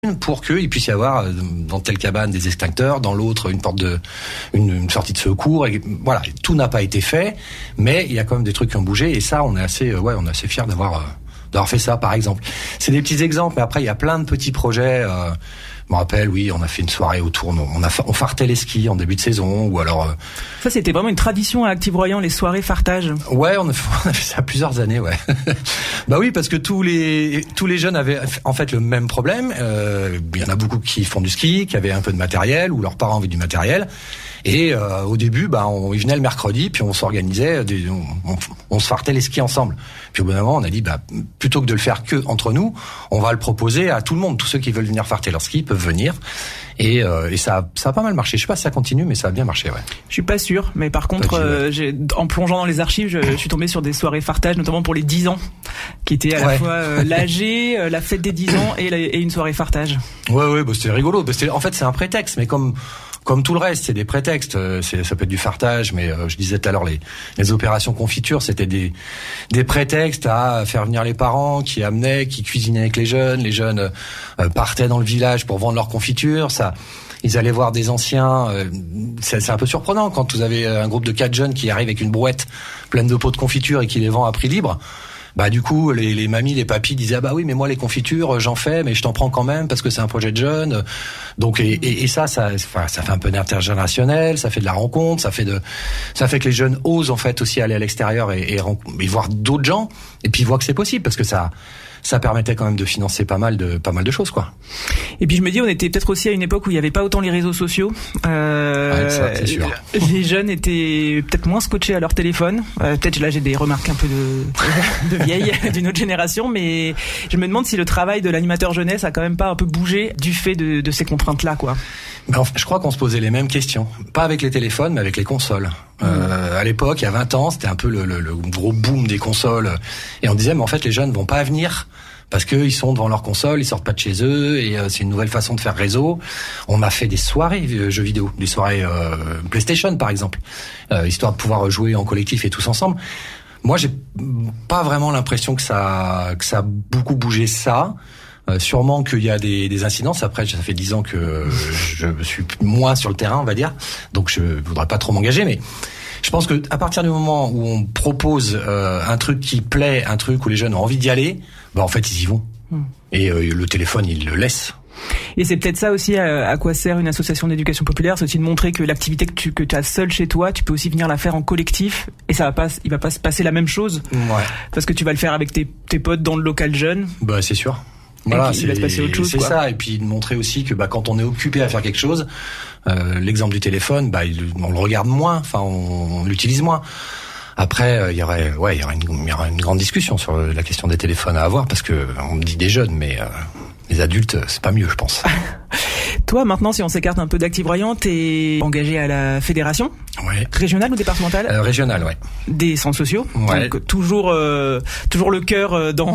pour qu'il puisse y avoir dans telle cabane des extincteurs, dans l'autre une sortie de secours. Et voilà, tout n'a pas été fait, mais il y a quand même des trucs qui ont bougé. Et ça, on est assez fiers d'avoir fait ça, par exemple. C'est des petits exemples, mais après il y a plein de petits projets. Je me rappelle, oui, on a fait une soirée autour, on fartait les skis en début de saison, ou alors... Ça, c'était vraiment une tradition à Active-Royan, les soirées fartage. Ouais, on a fait ça plusieurs années, ouais. Bah oui, parce que tous les jeunes avaient en fait le même problème. Il y en a beaucoup qui font du ski, qui avaient un peu de matériel, ou leurs parents avaient du matériel. Et au début, ils venaient le mercredi, puis on s'organisait, on se fartait les skis ensemble. Puis au bout d'un moment, on a dit, plutôt que de le faire que entre nous, on va le proposer à tout le monde. Tous ceux qui veulent venir farter leur ski peuvent venir. Et ça a pas mal marché. Je sais pas si ça continue, mais ça a bien marché, ouais. Je suis pas sûr, mais par contre, en plongeant dans les archives, je suis tombé sur des soirées fartage, notamment pour les 10 ans, qui étaient à la fois l'AG, la fête des 10 ans et une soirée fartage. Ouais, c'était rigolo. En fait, c'est un prétexte, mais comme tout le reste, c'est des prétextes. Ça peut être du fartage, mais je disais tout à l'heure, les opérations confiture, c'était des prétextes à faire venir les parents qui cuisinaient avec les jeunes. Les jeunes partaient dans le village pour vendre leur confiture. Ils allaient voir des anciens. C'est un peu surprenant quand vous avez un groupe de 4 jeunes qui arrivent avec une brouette pleine de pots de confiture et qui les vend à prix libre. Du coup, les mamies, les papis disaient oui, mais moi les confitures, j'en fais, mais je t'en prends quand même parce que c'est un projet de jeunes. Donc et ça fait un peu d'intergénérationnel, ça fait de la rencontre, ça fait que les jeunes osent en fait aussi aller à l'extérieur et voir d'autres gens et puis voir que c'est possible parce que ça permettait quand même de financer pas mal de choses, quoi. Et puis je me dis, on était peut-être aussi à une époque où il n'y avait pas autant les réseaux sociaux. Ça, c'est sûr. Les jeunes étaient peut-être moins scotchés à leur téléphone. Peut-être là j'ai des remarques un peu de vieilles d'une autre génération, mais je me demande si le travail de l'animateur jeunesse a quand même pas un peu bougé du fait de ces contraintes-là, quoi. Je crois qu'on se posait les mêmes questions. Pas avec les téléphones, mais avec les consoles. À l'époque, il y a 20 ans, c'était un peu le gros boom des consoles. Et on disait, mais en fait, les jeunes vont pas venir parce qu'ils sont devant leur console, ils sortent pas de chez eux, et c'est une nouvelle façon de faire réseau. On a fait des soirées jeux vidéo, des soirées PlayStation, par exemple, histoire de pouvoir jouer en collectif et tous ensemble. Moi, j'ai pas vraiment l'impression que ça a beaucoup bougé ça. Sûrement qu'il y a des incidences. Après, ça fait 10 ans que je suis moins sur le terrain, on va dire. Donc, je voudrais pas trop m'engager, mais je pense que à partir du moment où on propose un truc qui plaît, un truc où les jeunes ont envie d'y aller, en fait, ils y vont. Et le téléphone, ils le laissent. Et c'est peut-être ça aussi à quoi sert une association d'éducation populaire, c'est aussi de montrer que l'activité que tu as seule chez toi, tu peux aussi venir la faire en collectif et il va pas se passer la même chose. Ouais. Parce que tu vas le faire avec tes potes dans le local jeune. C'est sûr. Voilà, il va se passer autre chose. C'est quoi. Ça, et puis de montrer aussi que quand on est occupé à faire quelque chose, l'exemple du téléphone, on le regarde moins, enfin on l'utilise moins. Après, il y aura une grande discussion sur la question des téléphones à avoir parce que on dit des jeunes, mais les adultes, c'est pas mieux, je pense. Toi, maintenant, si on s'écarte un peu d'Active-Royan, t'es engagé à la fédération régionale ou départementale régionale, ouais. Des centres sociaux. Ouais. Donc toujours le cœur dans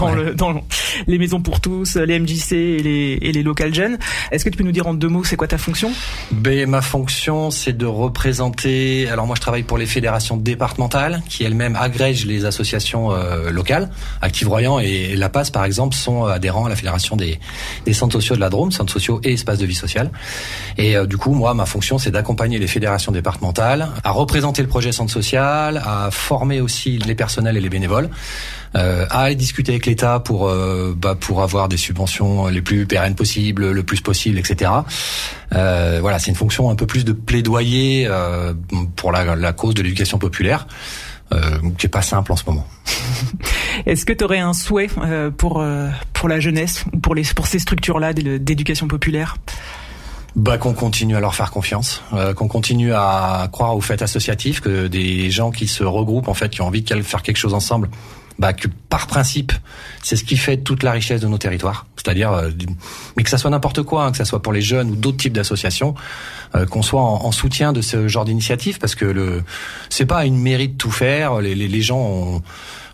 les maisons pour tous, les MJC et les locales jeunes. Est-ce que tu peux nous dire en 2 mots, c'est quoi ta fonction ? Ma fonction, c'est de représenter. Alors moi, je travaille pour les fédérations départementales qui elles-mêmes agrègent les associations locales. Active-Royan et La Passe, par exemple, sont adhérents à la fédération des centres sociaux de la Drôme, centres sociaux et espaces de vie sociale. Et du coup, moi, ma fonction, c'est d'accompagner les fédérations départementales à représenter le projet centre social, à former aussi les personnels et les bénévoles, à aller discuter avec l'État pour avoir des subventions les plus pérennes possibles, le plus possible, etc. C'est une fonction un peu plus de plaidoyer pour la cause de l'éducation populaire, qui est pas simple en ce moment. Est-ce que tu aurais un souhait pour la jeunesse ou pour ces structures-là d'éducation populaire ? Qu'on continue à leur faire confiance, qu'on continue à croire aux fêtes associatives, que des gens qui se regroupent, en fait, qui ont envie de faire quelque chose ensemble, que par principe, c'est ce qui fait toute la richesse de nos territoires. C'est-à-dire, mais que ça soit n'importe quoi, que ça soit pour les jeunes ou d'autres types d'associations, qu'on soit en soutien de ce genre d'initiative, parce que c'est pas une mairie de tout faire. Les gens ont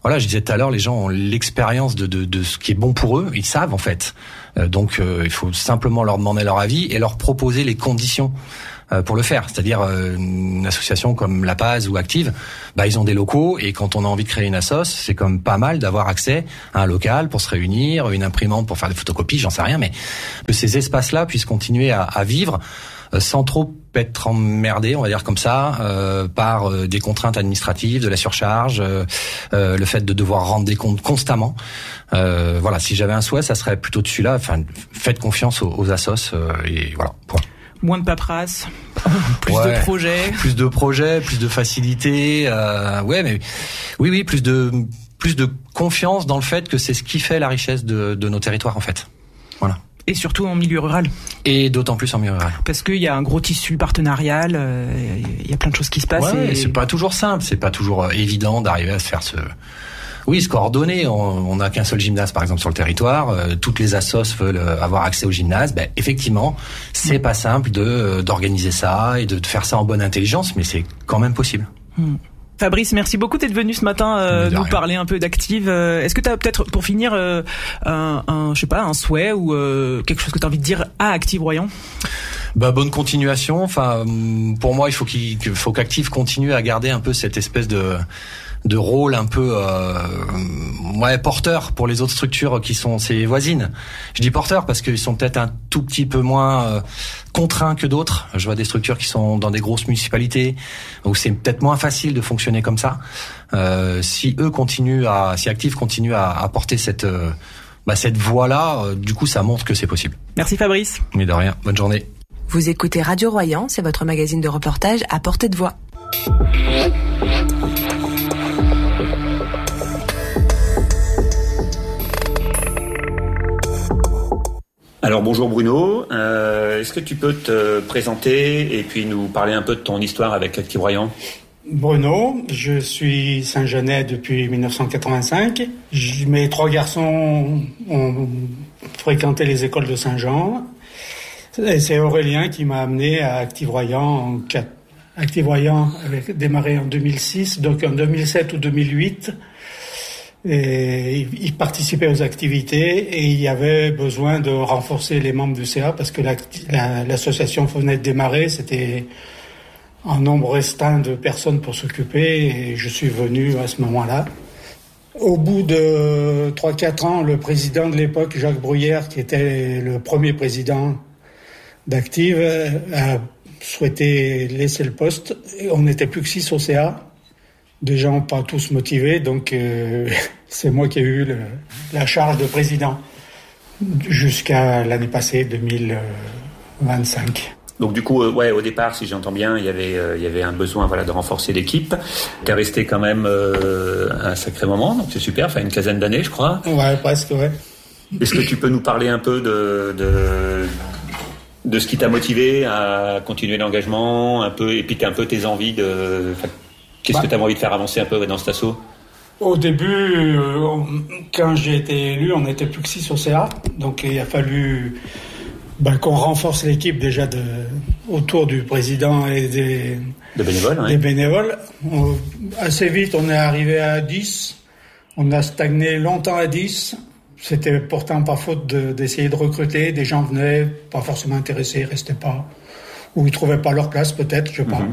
voilà, je disais tout à l'heure, les gens ont l'expérience de ce qui est bon pour eux, ils savent en fait. Donc il faut simplement leur demander leur avis et leur proposer les conditions pour le faire. C'est-à-dire une association comme La Paz ou Active, ils ont des locaux et quand on a envie de créer une assoce, c'est comme pas mal d'avoir accès à un local pour se réunir, une imprimante pour faire des photocopies, j'en sais rien, mais que ces espaces-là puissent continuer à vivre sans trop être emmerdé, on va dire comme ça, par des contraintes administratives, de la surcharge, le fait de devoir rendre des comptes constamment. Voilà, si j'avais un souhait, ça serait plutôt dessus là. Enfin, faites confiance aux assos et voilà. Point. Moins de paperasse, plus de projets, plus de facilité. Mais oui, plus de confiance dans le fait que c'est ce qui fait la richesse de nos territoires en fait. Voilà. Et surtout en milieu rural. Et d'autant plus en milieu rural. Parce qu'il y a un gros tissu partenarial, il y a plein de choses qui se passent. Ouais, et c'est pas toujours simple, c'est pas toujours évident d'arriver à se faire se coordonner. On n'a qu'un seul gymnase, par exemple, sur le territoire. Toutes les assos veulent avoir accès au gymnase. Effectivement, c'est pas simple d'organiser ça et de faire ça en bonne intelligence, mais c'est quand même possible. Fabrice, merci beaucoup d'être venu ce matin nous parler un peu d'Active. Est-ce que tu as peut-être, pour finir, un souhait ou quelque chose que tu as envie de dire à Active Royan ? Bonne continuation. Enfin, pour moi, il faut qu'Active continue à garder un peu cette espèce de rôle un peu porteur pour les autres structures qui sont ses voisines. Je dis porteur parce qu'ils sont peut-être un tout petit peu moins contraints que d'autres. Je vois des structures qui sont dans des grosses municipalités où c'est peut-être moins facile de fonctionner comme ça. Si Active continue à porter cette voie-là, du coup ça montre que c'est possible. Merci Fabrice. Mais de rien, bonne journée. Vous écoutez Radio Royan, c'est votre magazine de reportage à portée de voix. Alors bonjour Bruno, est-ce que tu peux te présenter et puis nous parler un peu de ton histoire avec Active Royan ? Bruno, je suis Saint-Jeanais depuis 1985. Mes 3 garçons ont fréquenté les écoles de Saint-Jean. Et c'est Aurélien qui m'a amené à Active Royan. Active Royan avait démarré en 2006, donc en 2007 ou 2008. Et il participait aux activités et il y avait besoin de renforcer les membres du CA parce que l'association venait de démarrer, c'était un nombre restreint de personnes pour s'occuper et je suis venu à ce moment-là. Au bout de 3-4 ans, le président de l'époque, Jacques Bruyère, qui était le premier président d'Active, a souhaité laisser le poste. Et on n'était plus que 6 au CA. Des gens pas tous motivés, donc c'est moi qui ai eu la charge de président jusqu'à l'année passée, 2025. Donc du coup, au départ, si j'entends bien, il y avait un besoin de renforcer l'équipe. T'es resté quand même un sacré moment, donc c'est super, une quinzaine d'années, je crois. Ouais, presque, ouais. Est-ce que tu peux nous parler un peu de ce qui t'a motivé à continuer l'engagement, un peu, et puis un peu tes envies qu'est-ce que tu as envie de faire avancer un peu dans cet assaut ? Au début, quand j'ai été élu, on n'était plus que 6 au CA, donc il a fallu qu'on renforce l'équipe déjà autour du président et des bénévoles. Assez vite, on est arrivé à 10. On a stagné longtemps à 10. C'était pourtant pas faute d'essayer de recruter. Des gens venaient, pas forcément intéressés, restaient pas. Ou ils trouvaient pas leur place, peut-être, je sais pas.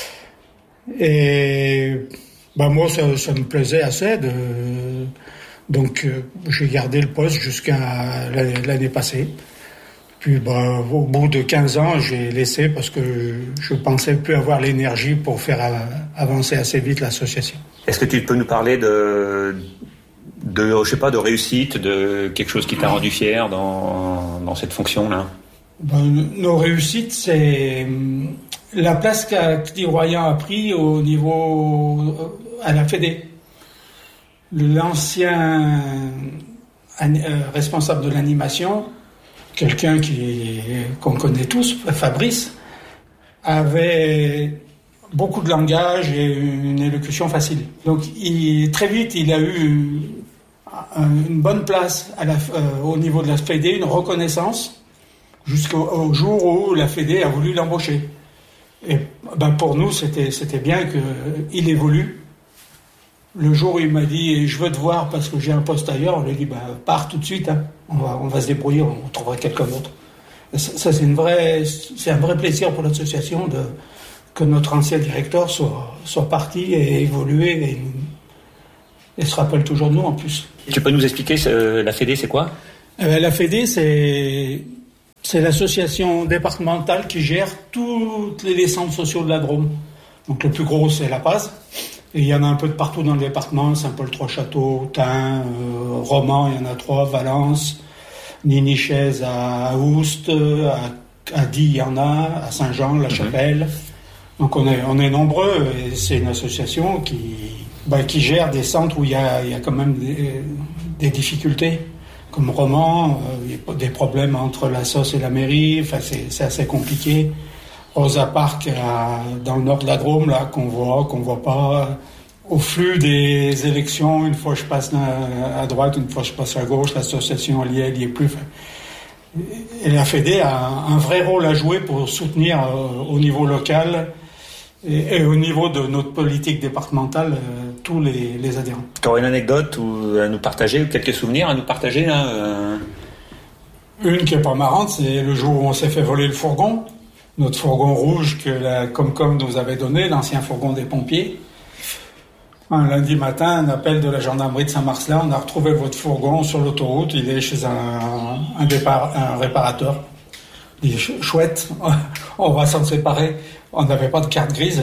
Et moi, ça me plaisait assez. Donc, j'ai gardé le poste jusqu'à l'année passée. Puis, au bout de 15 ans, j'ai laissé parce que je pensais plus avoir l'énergie pour faire avancer assez vite l'association. Est-ce que tu peux nous parler de réussite, de quelque chose qui t'a rendu fier dans cette fonction-là ? Nos réussites, c'est la place qu'Active Royan a pris au niveau à la Fédé. L'ancien responsable de l'animation, quelqu'un qu'on connaît tous, Fabrice, avait beaucoup de langage et une élocution facile. Donc très vite, il a eu une bonne place au niveau de la Fédé, une reconnaissance, jusqu'au jour où la Fédé a voulu l'embaucher. Et pour nous, c'était bien qu'il évolue Le jour où il m'a dit « je veux te voir parce que j'ai un poste ailleurs », on lui a dit « pars tout de suite, hein. on va se débrouiller, on trouvera quelqu'un d'autre ». Ça c'est un vrai plaisir pour l'association que notre ancien directeur soit parti et évolué et se rappelle toujours de nous en plus. Tu peux nous expliquer la Fédé, c'est quoi ? La Fédé, c'est l'association départementale qui gère tous les centres sociaux de la Drôme. Donc le plus gros, c'est La Paz. Et il y en a un peu de partout dans le département, Saint-Paul-Trois-Châteaux, Tain, Romans, il y en a 3, Valence, Ninichaise à Oust, à Die, il y en a, à Saint-Jean, La Chapelle. Donc on est nombreux et c'est une association qui gère des centres où il y a quand même des difficultés. Comme Romans, il y a des problèmes entre la SOS et la mairie, enfin c'est assez compliqué. Rosa Park dans le nord de la Drôme, là, qu'on voit pas. Au flux des élections, une fois je passe à droite, une fois je passe à gauche, l'association elle y est plus. Et la Fédé a un vrai rôle à jouer pour soutenir au niveau local et au niveau de notre politique départementale tous les adhérents. Tu aurais une anecdote à nous partager, ou quelques souvenirs à nous partager là Une qui est pas marrante, c'est le jour où on s'est fait voler le fourgon. Notre fourgon rouge que la Comcom nous avait donné, l'ancien fourgon des pompiers. Un lundi matin, un appel de la gendarmerie de Saint-Marcelin, on a retrouvé votre fourgon sur l'autoroute, il est chez un réparateur. Il dit, chouette, on va s'en séparer. On n'avait pas de carte grise,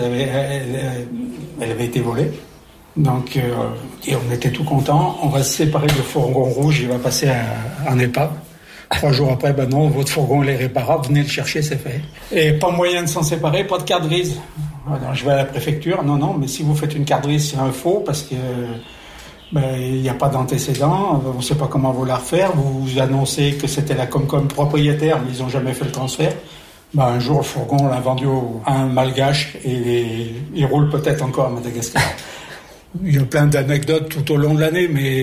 elle avait été volée. Donc, et on était tout contents, on va se séparer du fourgon rouge, il va passer en épave. 3 jours après, non, votre fourgon il est réparable, venez le chercher, c'est fait. Et pas moyen de s'en séparer, pas de carte grise. Alors, je vais à la préfecture, non, mais si vous faites une carte grise, c'est un faux, parce que il n'y a pas d'antécédent, on ne sait pas comment vous la refaire, vous annoncez que c'était la Comcom propriétaire, mais ils n'ont jamais fait le transfert. Un jour, le fourgon, on l'a vendu à un malgache, et il roule peut-être encore à Madagascar. Il y a plein d'anecdotes tout au long de l'année, mais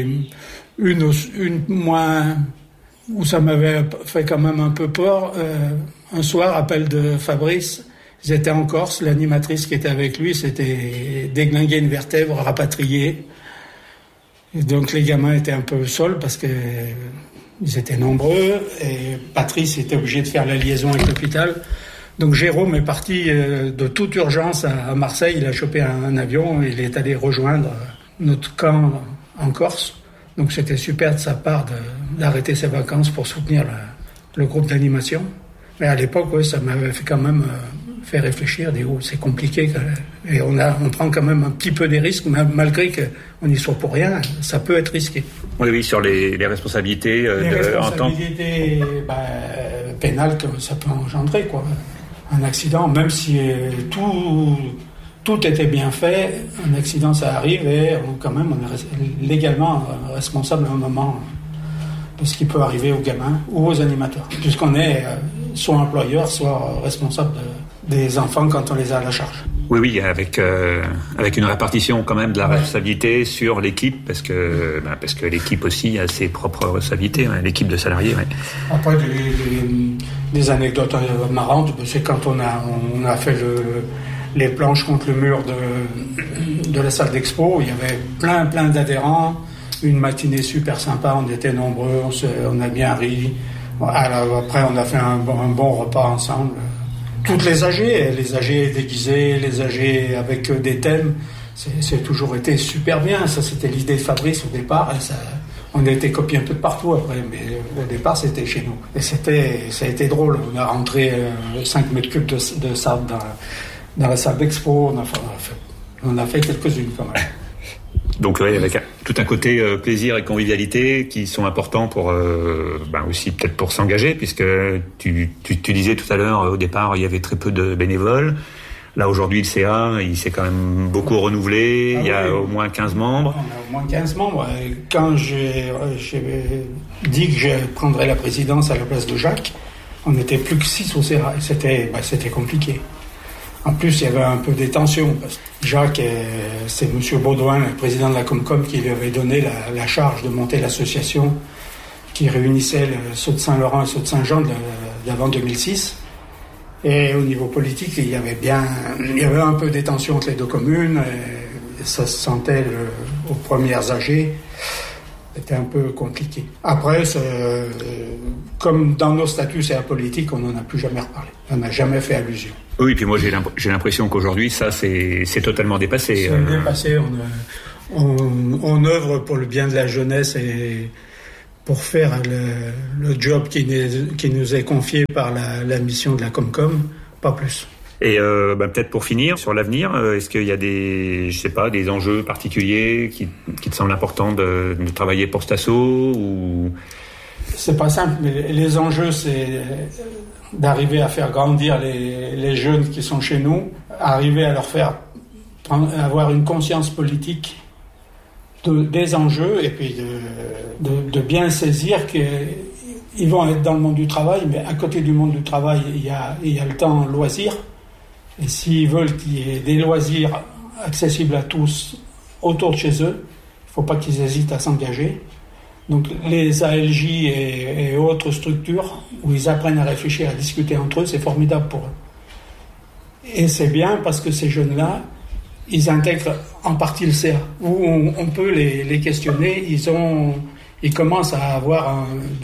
une moins... où ça m'avait fait quand même un peu peur. Un soir, appel de Fabrice, ils étaient en Corse, l'animatrice qui était avec lui, c'était déglinguer une vertèbre, rapatrier. Et donc les gamins étaient un peu seuls parce que ils étaient nombreux et Patrice était obligé de faire la liaison avec l'hôpital. Donc Jérôme est parti de toute urgence à Marseille, il a chopé un avion et il est allé rejoindre notre camp en Corse. Donc c'était super de sa part d'arrêter ses vacances pour soutenir le groupe d'animation. Mais à l'époque, ça m'avait fait quand même fait réfléchir, c'est compliqué. Et on prend quand même un petit peu des risques, malgré qu'on n'y soit pour rien, ça peut être risqué. Oui, sur les responsabilités. En tant pénales que ça peut engendrer, quoi. Un accident, même si tout était bien fait, un accident ça arrive et on est légalement responsable à un moment de ce qui peut arriver aux gamins ou aux animateurs, puisqu'on est soit employeur, soit responsable des enfants quand on les a à la charge. Oui, avec une répartition quand même de la responsabilité sur l'équipe, parce que l'équipe aussi a ses propres responsabilités, l'équipe de salariés. Ouais. Après, des anecdotes marrantes, c'est quand on a fait les planches contre le mur de la salle d'expo, il y avait plein d'adhérents, une matinée super sympa, on était nombreux, on a bien ri. Alors après, on a fait un bon repas ensemble. Toutes les AG déguisés, les AG avec des thèmes, c'est toujours été super bien. Ça, c'était l'idée de Fabrice au départ. Et on a été copié un peu de partout après, mais au départ, c'était chez nous. Et ça a été drôle. On a rentré 5 mètres cubes de sable dans la salle d'expo. On a fait quelques-unes quand même. Donc avec tout un côté plaisir et convivialité qui sont importants pour aussi peut-être pour s'engager, puisque tu disais tout à l'heure, au départ il y avait très peu de bénévoles. Là aujourd'hui le CA il s'est quand même beaucoup renouvelé, il y a au moins 15 membres. On a au moins 15 membres. Quand j'ai dit que je prendrais la présidence à la place de Jacques, on n'était plus que 6 au CA et c'était compliqué. En plus, il y avait un peu des tensions. Parce que Jacques, c'est M. Baudouin, le président de la Comcom, qui lui avait donné la charge de monter l'association qui réunissait le Sault de Saint-Laurent et Sault de Saint-Jean d'avant 2006. Et au niveau politique, il y avait un peu des tensions entre les deux communes. ça se sentait aux premières AG. C'était un peu compliqué. Après, comme dans nos statuts, c'est apolitique, on n'en a plus jamais reparlé. On n'a jamais fait allusion. Oui, puis moi j'ai l'impression qu'aujourd'hui, ça c'est totalement dépassé. C'est dépassé. On œuvre pour le bien de la jeunesse et pour faire le job qui nous est confié par la mission de la Comcom, pas plus. Et peut-être pour finir, sur l'avenir, est-ce qu'il y a des enjeux particuliers qui te semblent importants de travailler pour cet asso ou... C'est pas simple, mais les enjeux, c'est d'arriver à faire grandir les jeunes qui sont chez nous, arriver à leur faire avoir une conscience politique des enjeux et puis de bien saisir qu'ils vont être dans le monde du travail, mais à côté du monde du travail, il y a le temps loisir. Et s'ils veulent qu'il y ait des loisirs accessibles à tous autour de chez eux, il ne faut pas qu'ils hésitent à s'engager. Donc les ALJ et autres structures où ils apprennent à réfléchir, à discuter entre eux, c'est formidable pour eux. Et c'est bien parce que ces jeunes-là, ils intègrent en partie le CA, où on peut les questionner. Ils commencent à avoir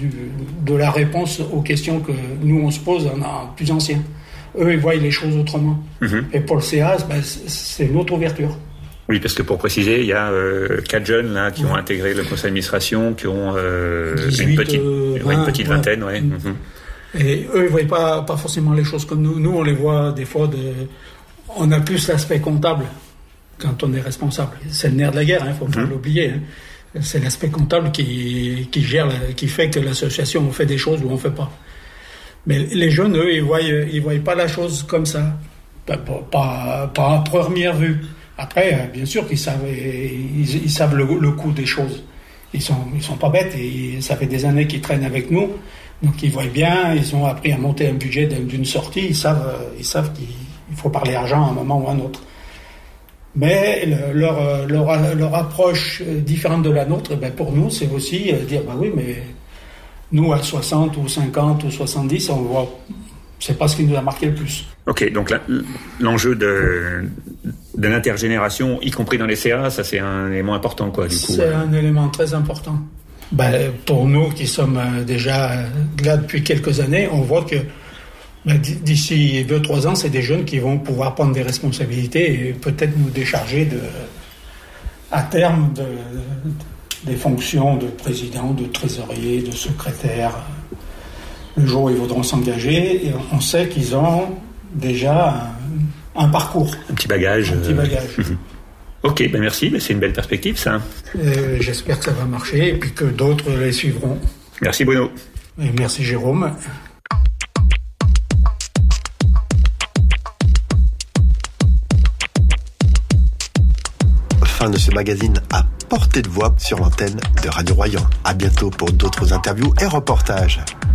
de la réponse aux questions que nous on se pose en plus anciens. Eux, ils voient les choses autrement. Et pour le CA, c'est une autre ouverture. Oui, parce que pour préciser, il y a 4 jeunes là qui ont intégré le conseil d'administration, qui ont 18, une petite vingtaine. Ouais. Et eux, ils voient pas forcément les choses comme nous. Nous, on les voit des fois on a plus l'aspect comptable quand on est responsable. C'est le nerf de la guerre, faut pas l'oublier. C'est l'aspect comptable qui gère, qui fait que l'association on fait des choses ou on fait pas. Mais les jeunes, eux, ils voient pas la chose comme ça, pas à première vue. Après, bien sûr qu'ils savent, ils savent le coût des choses. Ils sont pas bêtes et ça fait des années qu'ils traînent avec nous, donc ils voient bien. Ils ont appris à monter un budget d'une sortie. Ils savent qu'il faut parler argent à un moment ou à un autre. Mais leur approche différente de la nôtre, pour nous, c'est aussi dire oui, mais nous, à 60 ou 50 ou 70, on voit, c'est pas ce qui nous a marqué le plus. Ok, donc l'enjeu de l'intergénération, y compris dans les CA, ça c'est un élément important, quoi, du coup. C'est un élément très important. Pour nous qui sommes déjà là depuis quelques années, on voit que d'ici 2-3 ans, c'est des jeunes qui vont pouvoir prendre des responsabilités et peut-être nous décharger à terme des fonctions de président, de trésorier, de secrétaire. Le jour où ils voudront s'engager, et on sait qu'ils ont déjà un parcours. Un petit bagage. Ok, merci, c'est une belle perspective ça. J'espère que ça va marcher et puis que d'autres les suivront. Merci Bruno. Et merci Jérôme. Fin de ce magazine à portée de voix sur l'antenne de Radio Royan. À bientôt pour d'autres interviews et reportages.